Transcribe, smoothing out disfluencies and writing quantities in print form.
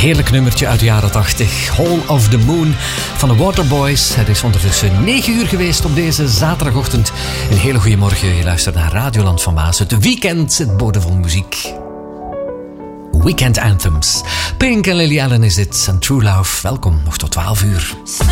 Heerlijk nummertje uit de jaren 80. Hall of the Moon van de Waterboys. Het is ondertussen 9 uur geweest op deze zaterdagochtend. Een hele goede morgen. Je luistert naar Radioland van Maas. Het weekend, het bode vol muziek. Weekend Anthems. Pink en Lily Allen is dit. En True Love. Welkom nog tot 12 uur.